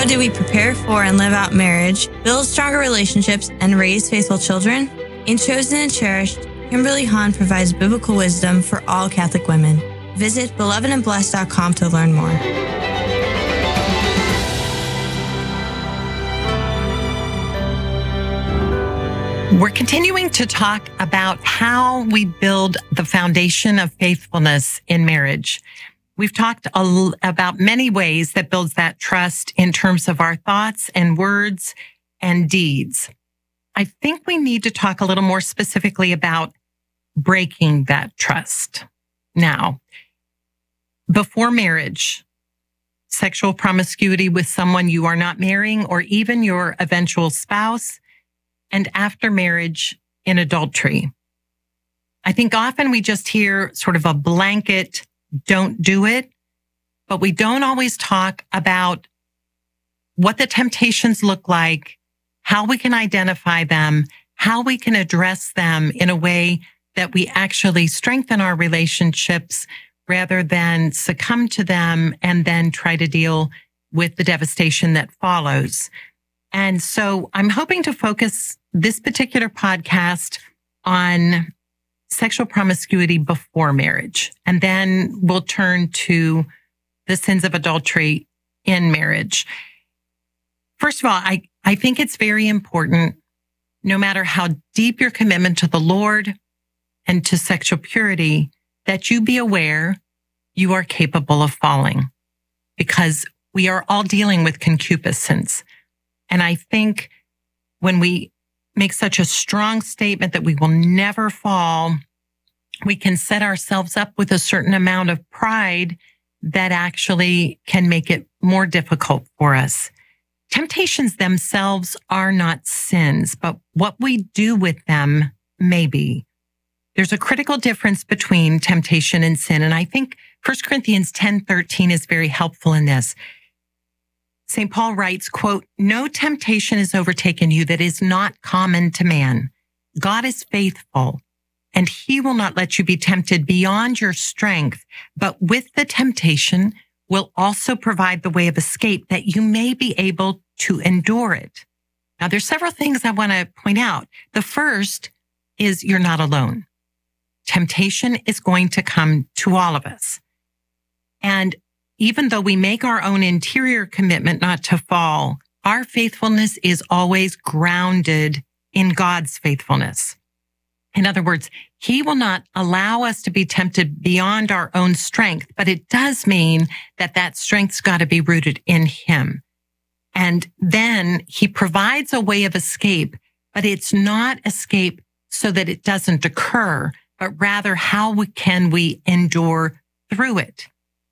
do we prepare for and live out marriage, build stronger relationships, and raise faithful children? In Chosen and Cherished, Kimberly Hahn provides biblical wisdom for all Catholic women. Visit belovedandblessed.com to learn more. We're continuing to talk about how we build the foundation of faithfulness in marriage. We've talked about many ways that builds that trust in terms of our thoughts and words and deeds. I think we need to talk a little more specifically about breaking that trust. Now, before marriage, sexual promiscuity with someone you are not marrying or even your eventual spouse, and after marriage in adultery. I think often we just hear sort of a blanket, don't do it, but we don't always talk about what the temptations look like, how we can identify them, how we can address them in a way that we actually strengthen our relationships rather than succumb to them and then try to deal with the devastation that follows. And so I'm hoping to focus this particular podcast on sexual promiscuity before marriage. And then we'll turn to the sins of adultery in marriage. First of all, I think it's very important, no matter how deep your commitment to the Lord and to sexual purity, that you be aware you are capable of falling, because we are all dealing with concupiscence. And I think when we make such a strong statement that we will never fall, we can set ourselves up with a certain amount of pride that actually can make it more difficult for us. Temptations themselves are not sins, but what we do with them may be. There's a critical difference between temptation and sin. And I think 1 Corinthians 10:13 is very helpful in this. St. Paul writes, quote, "No temptation has overtaken you that is not common to man. God is faithful, and he will not let you be tempted beyond your strength, but with the temptation will also provide the way of escape that you may be able to endure it." Now, there's several things I want to point out. The first is you're not alone. Temptation is going to come to all of us. And even though we make our own interior commitment not to fall, our faithfulness is always grounded in God's faithfulness. In other words, he will not allow us to be tempted beyond our own strength, but it does mean that that strength's got to be rooted in him. And then he provides a way of escape, but it's not escape so that it doesn't occur, but rather how can we endure through it.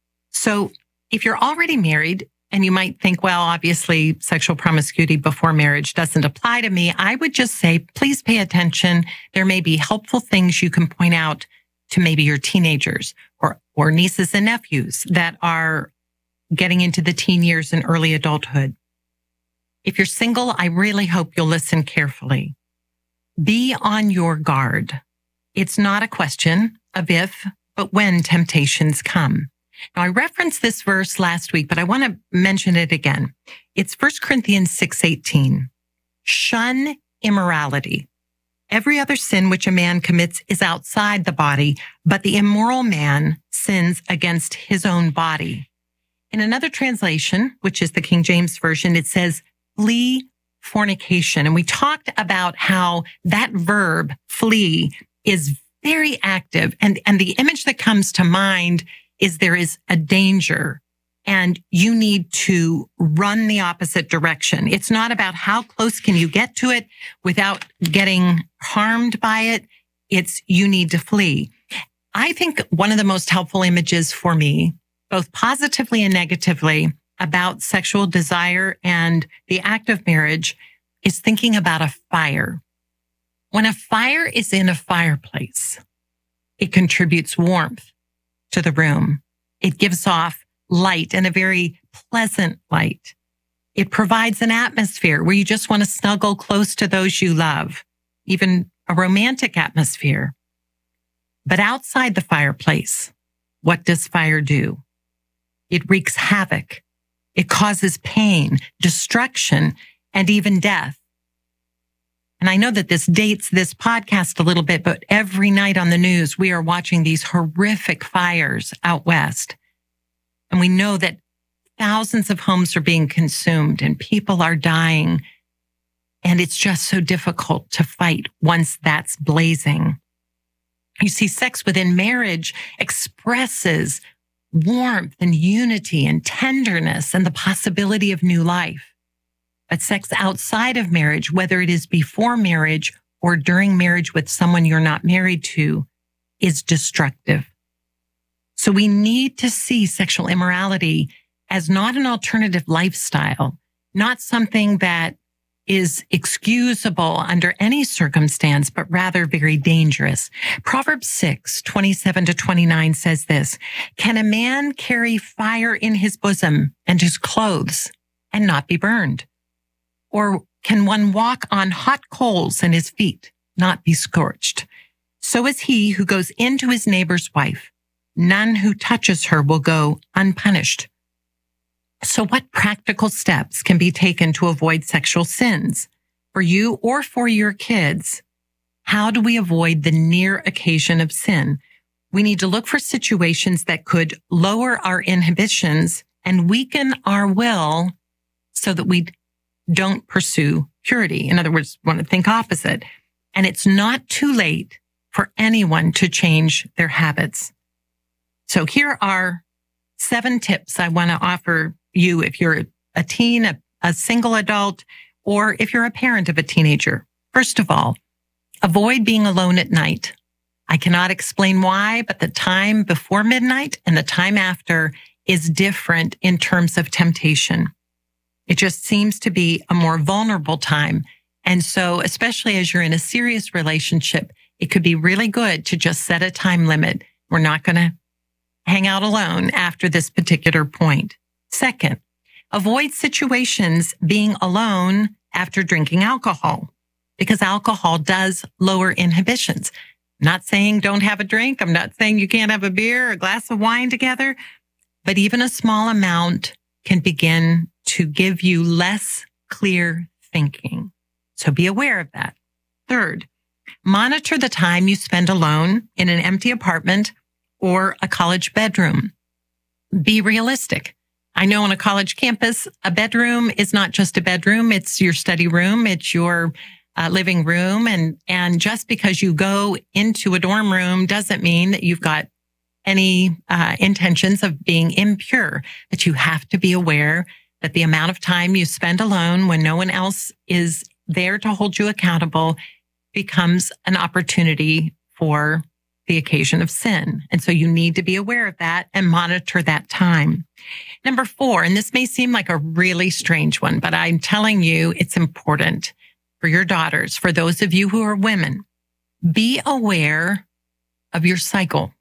So if you're already married and you might think, well, obviously sexual promiscuity before marriage doesn't apply to me, I would just say, please pay attention. There may be helpful things you can point out to maybe your teenagers or nieces and nephews that are getting into the teen years and early adulthood. If you're single, I really hope you'll listen carefully. Be on your guard. It's not a question of if, but when temptations come. Now, I referenced this verse last week, but I want to mention it again. It's 1 Corinthians 6:18. Shun immorality. Every other sin which a man commits is outside the body, but the immoral man sins against his own body. In another translation, which is the King James Version, it says, flee fornication. And we talked about how that verb, flee, is very active. And the image that comes to mind is there is a danger and you need to run the opposite direction. It's not about how close can you get to it without getting harmed by it. It's you need to flee. I think one of the most helpful images for me, both positively and negatively, about sexual desire and the act of marriage is thinking about a fire. When a fire is in a fireplace, it contributes warmth to the room. It gives off light, and a very pleasant light. It provides an atmosphere where you just want to snuggle close to those you love, even a romantic atmosphere. But outside the fireplace, what does fire do? It wreaks havoc It causes pain, destruction, and even death. And I know that this dates this podcast a little bit, but every night on the news, we are watching these horrific fires out west. And we know that thousands of homes are being consumed and people are dying. And it's just so difficult to fight once that's blazing. You see, sex within marriage expresses warmth and unity and tenderness and the possibility of new life. But sex outside of marriage, whether it is before marriage or during marriage with someone you're not married to, is destructive. So we need to see sexual immorality as not an alternative lifestyle, not something that is excusable under any circumstance, but rather very dangerous. Proverbs 6:27-29 says this, "Can a man carry fire in his bosom and his clothes and not be burned? Or can one walk on hot coals and his feet not be scorched? So is he who goes into his neighbor's wife. None who touches her will go unpunished." So what practical steps can be taken to avoid sexual sins for you or for your kids? How do we avoid the near occasion of sin? We need to look for situations that could lower our inhibitions and weaken our will so that we don't pursue purity. In other words, want to think opposite. And it's not too late for anyone to change their habits. So here are 7 tips I want to offer you if you're a teen, a single adult, or if you're a parent of a teenager. First of all, avoid being alone at night. I cannot explain why, but the time before midnight and the time after is different in terms of temptation. It just seems to be a more vulnerable time. And so, especially as you're in a serious relationship, it could be really good to just set a time limit. We're not going to hang out alone after this particular point. Second, avoid situations being alone after drinking alcohol, because alcohol does lower inhibitions. I'm not saying don't have a drink. I'm not saying you can't have a beer or a glass of wine together, but even a small amount can begin to give you less clear thinking. So be aware of that. Third, monitor the time you spend alone in an empty apartment or a college bedroom. Be realistic. I know on a college campus, a bedroom is not just a bedroom. It's your study room. It's your living room. And just because you go into a dorm room doesn't mean that you've got any intentions of being impure. But you have to be aware that the amount of time you spend alone when no one else is there to hold you accountable becomes an opportunity for the occasion of sin. And so you need to be aware of that and monitor that time. Number 4, and this may seem like a really strange one, but I'm telling you it's important for your daughters, for those of you who are women, be aware of your cycle.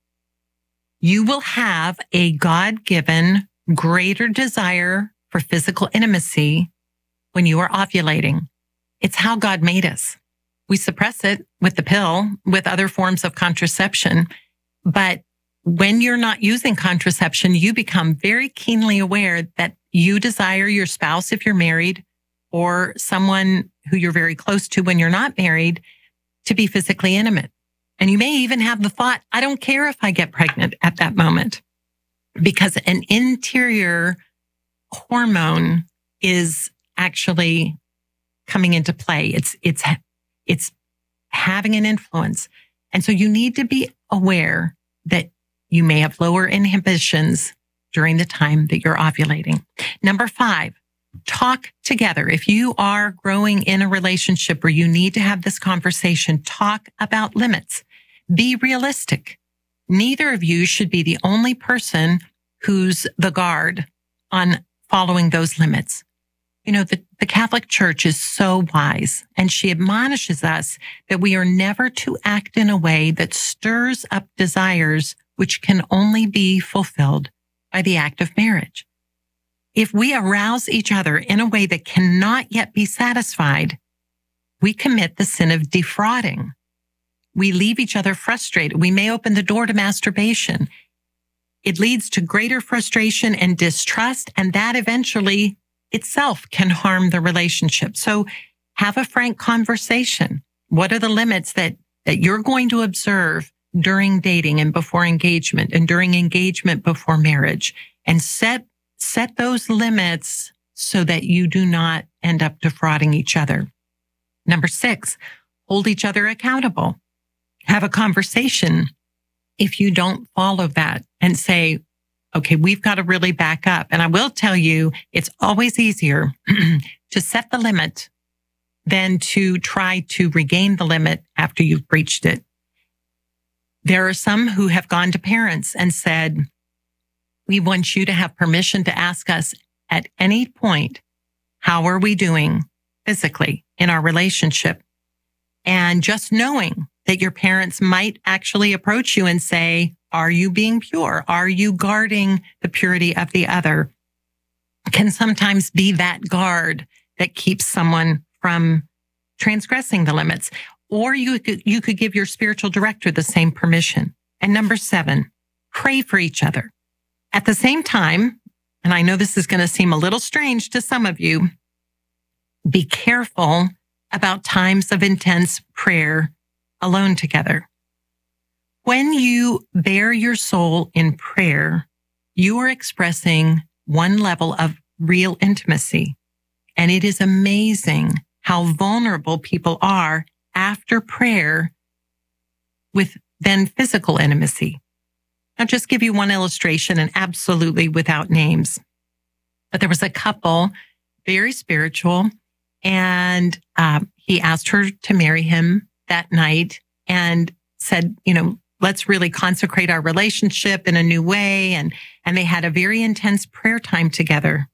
You will have a God-given greater desire for physical intimacy when you are ovulating. It's how God made us. We suppress it with the pill, with other forms of contraception. But when you're not using contraception, you become very keenly aware that you desire your spouse, if you're married, or someone who you're very close to when you're not married, to be physically intimate. And you may even have the thought, I don't care if I get pregnant at that moment, because an interior hormone is actually coming into play. It's having an influence. And so you need to be aware that you may have lower inhibitions during the time that you're ovulating. Number 5, talk together. If you are growing in a relationship where you need to have this conversation, talk about limits. Be realistic. Neither of you should be the only person who's the guard on following those limits. You know, the Catholic Church is so wise, and she admonishes us that we are never to act in a way that stirs up desires which can only be fulfilled by the act of marriage. If we arouse each other in a way that cannot yet be satisfied, we commit the sin of defrauding. We leave each other frustrated. We may open the door to masturbation. it leads to greater frustration and distrust, and that eventually itself can harm the relationship. So have a frank conversation. What are the limits that you're going to observe during dating and before engagement and during engagement before marriage? And set those limits so that you do not end up defrauding each other. Number 6, hold each other accountable. Have a conversation if you don't follow that and say, okay, we've got to really back up. And I will tell you, it's always easier to set the limit than to try to regain the limit after you've breached it. There are some who have gone to parents and said, we want you to have permission to ask us at any point, how are we doing physically in our relationship? And just knowing that your parents might actually approach you and say, are you being pure? Are you guarding the purity of the other? Can sometimes be that guard that keeps someone from transgressing the limits. Or you could give your spiritual director the same permission. And number 7, pray for each other. At the same time, and I know this is going to seem a little strange to some of you, be careful about times of intense prayer alone together. When you bare your soul in prayer, you are expressing one level of real intimacy. And it is amazing how vulnerable people are after prayer with then physical intimacy. I'll just give you one illustration, and absolutely without names. But there was a couple, very spiritual, and he asked her to marry him that night and said, let's really consecrate our relationship in a new way. And they had a very intense prayer time together.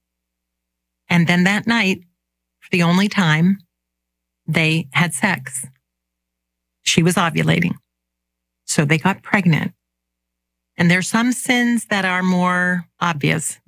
And then that night, for the only time, they had sex. She was ovulating. So they got pregnant. And there's some sins that are more obvious